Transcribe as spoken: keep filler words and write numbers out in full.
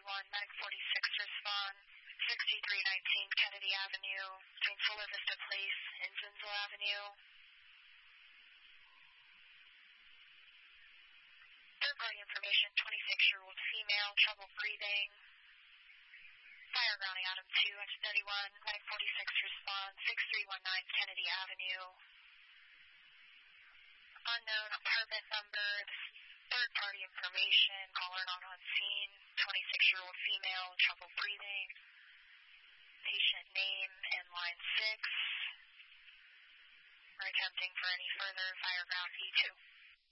thirty-one, Medic forty-six respond, sixty-three nineteen Kennedy Avenue, between Solar Vista Place and Zinsel Avenue. Third party information, twenty-six-year-old female, trouble breathing. Fire grounding Adam two, X thirty-one, Medic forty-six respond, six three one nine Kennedy Avenue. Unknown apartment number, this is third party information, caller not on scene, twenty-six-year-old female, trouble breathing. Patient name and line six. We're attempting for any further fire ground E two.